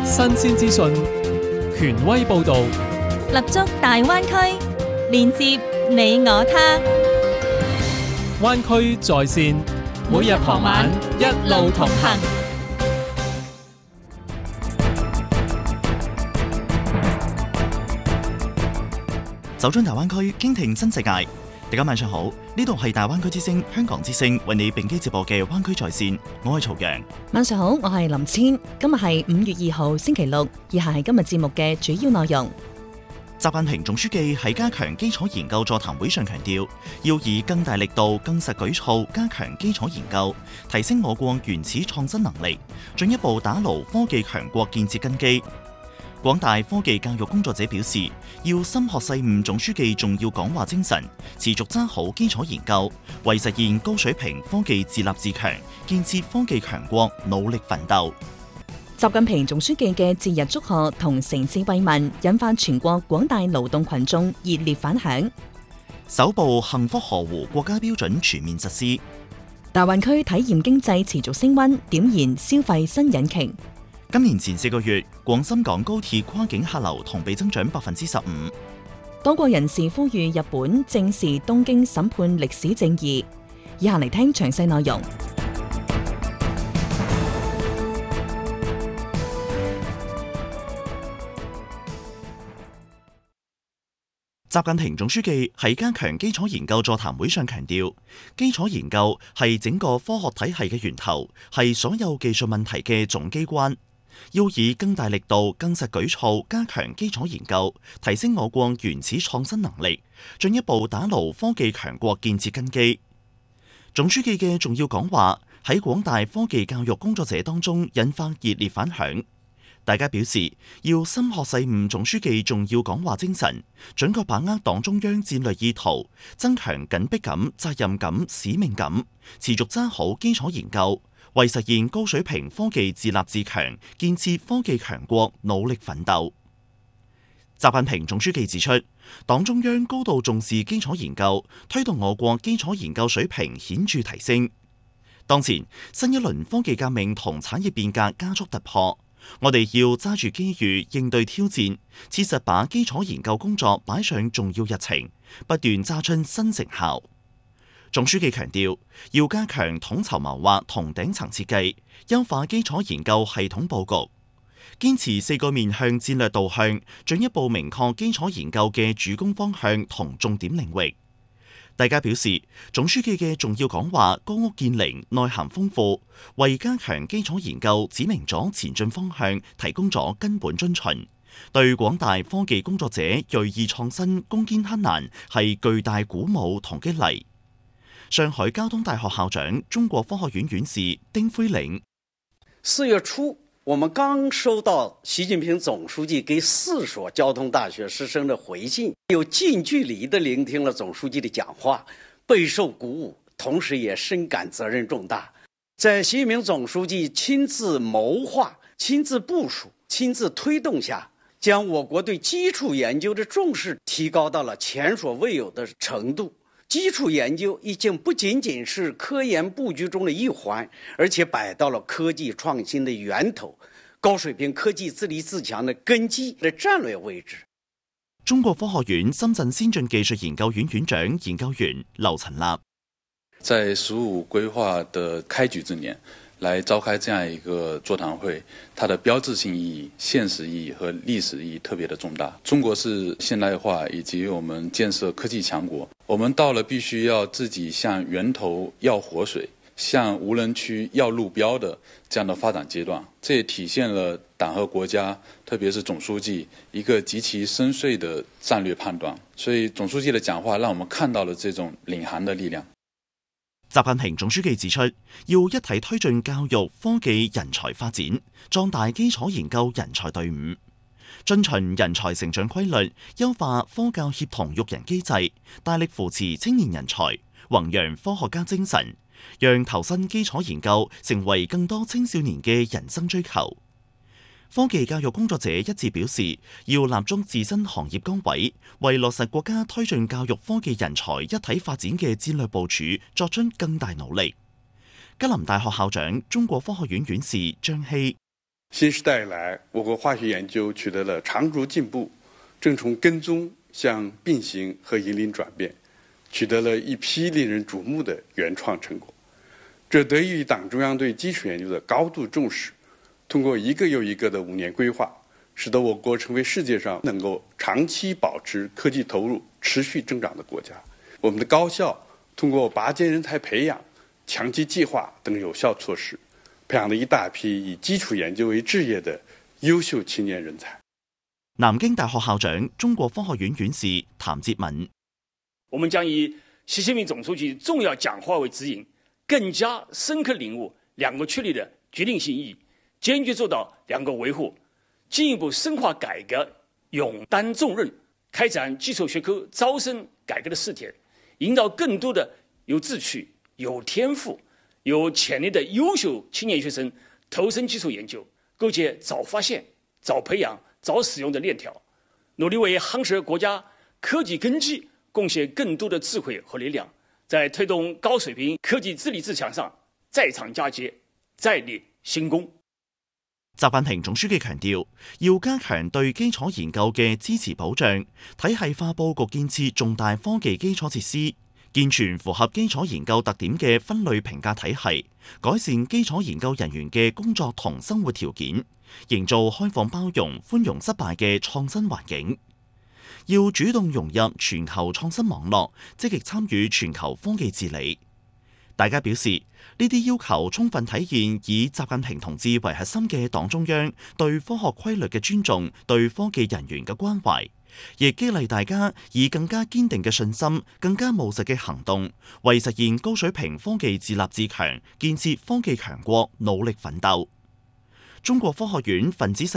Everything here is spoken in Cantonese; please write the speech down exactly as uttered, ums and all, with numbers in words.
新鮮資訊，權威報導， 立足大灣區，連接你我他。 灣區在線，每日傍晚一路同行。 走進大灣區，傾聽新世界。大家晚上好，呢度係大灣區之聲香港之聲為你並機直播嘅灣區在線，我係曹陽。 晚上好，我係林千。今日係五月二號星期六，以下係今日節目嘅主要內容。 習近平總書記喺加強基礎研究座談會上強調，要以更大力度、更實舉措加強基礎研究，提升我國原始創新能力，進一步打牢科技強國建設根基。廣大科技教育工作者表示，要深學細悟總書記重要講話精神，持續揸好基礎研究，為實現高水平科技自立自強、建設科技強國努力奮鬥。 習近平總書記嘅節日祝賀同誠摯慰問，引發全國廣大勞動群眾熱烈反響。 首部幸福河湖國家標準全面實施。 大灣區體驗經濟持續升溫，點燃消費新引擎。 今年前四個月，廣深港高鐵跨境客流同比增長百分之十五。 多國人士呼籲日本正視東京審判歷史正義。以下嚟聽詳細內容。 習近平總書記喺加強基礎研究座談會上強調，基礎研究係整個科學體系嘅源頭，係所有技術問題嘅總機關。要以更大力度、更實舉措加強基礎研究，提升我國原始創新能力，進一步打牢科技強國建設根基。總書記嘅重要講話喺廣大科技教育工作者當中引發熱烈反響。大家表示，要深學細悟總書記重要講話精神，準確把握黨中央戰略意圖，增強緊迫感、責任感、使命感，持續揸好基礎研究，為實現高水平科技自立自強、建設科技強國努力奮鬥。習近平總書記指出，黨中央高度重視基礎研究，推動我國基礎研究水平顯著提升。當前新一輪科技革命同產業變革加速突破，我哋要揸住機遇應對挑戰，切實把基礎研究工作擺上重要日程，不斷揸出新成效。總書記強調，要加強統籌謀劃同頂層設計，優化基礎研究系統佈局，堅持四個面向戰略導向，進一步明確基礎研究嘅主攻方向同重點領域。大家表示，總書記嘅重要講話歌屋建翎，內涵豐富，為加強基礎研究指明咗前進方向，提供咗根本遵循，對廣大科技工作者銳意創新、攻堅克難係巨大鼓舞同激勵。上海交通大學校長、中國科學院院士丁輝嶺： 四月初，我們剛收到習近平總書記給四所交通大學師生的回信，有近距離地聆聽了總書記的講話，備受鼓舞，同時也深感責任重大。在習近平總書記親自謀劃、親自部署、親自推動下，將我國對基礎研究的重視提高到了前所未有的程度。基礎研究已經不僅僅是科研佈局中的一環，而且擺到了科技創新的源頭、高水平科技自立自強的根基的戰略位置。 中國科學院深圳先進技術研究院院長研究員劉陳立： 在“十五”規劃的開局之年，來召開這樣一個座談會，它的標誌性意義、現實意義和歷史意義特別的重大。中國是現代化以及我們建設科技強國，我們到了必須要自己向源頭要活水、向無人區要路標的這樣的發展階段。這也體現了黨和國家，特別是總書記一個極其深邃的戰略判斷。所以總書記的講話讓我們看到了這種領航的力量。 習近平總書記指出，要一體推進教育、科技、人才發展，壯大基礎研究人才隊伍，遵循人才成長規律，優化科教協同育人機制，大力扶持青年人才，弘揚科學家精神，讓投身基礎研究成為更多青少年嘅人生追求。科技教育工作者一致表示，要立足自身行業崗位，為落實國家推進教育科技人才一體發展嘅戰略部署作出更大努力。吉林大學校長、中國科學院院士張希： 新时代以来，我国化学研究取得了长足进步，正从跟踪向并行和引领转变，取得了一批令人瞩目的原创成果。这得益于党中央对基础研究的高度重视，通过一个又一个的五年规划，使得我国成为世界上能够长期保持科技投入持续增长的国家。我们的高校通過拔尖人才培養、強基計劃等有效措施，培養了一大批以基礎研究為志業的優秀青年人才。 南京大學校長、中國科學院院士譚哲敏： 我們將以習近平總書記重要講話為指引，更加深刻領悟兩個確立的決定性意義，堅決做到兩個維護，進一步深化改革，勇擔重任，開展基礎學科招生改革的試點，引導更多的有志趣、有天賦、有潛力的優秀青年學生投身基礎研究，構建早發現、早培養、早使用的鏈條，努力為夯實國家科技根基貢獻更多的智慧和力量，在推動高水平科技治理自強上再創佳績、再立新功。 習近平總書記強調，要加強對基礎研究嘅支持保障，體系化佈局建設重大科技基礎設施，健全符合基礎研究特點嘅分類評價體系，改善基礎研究人員嘅工作同生活條件，營造開放包容、寬容失敗嘅創新環境。要主動融入全球創新網絡，積極參與全球科技治理。大家表示，呢啲要求充分體現以習近平同志為核心嘅黨中央對科學規律嘅尊重、對科技人員嘅關懷，亦激勵大家以更加堅定嘅信心、更加務實嘅行動，為實現高水平科技自立自強、建設科技強國努力奮鬥。中國科學院分子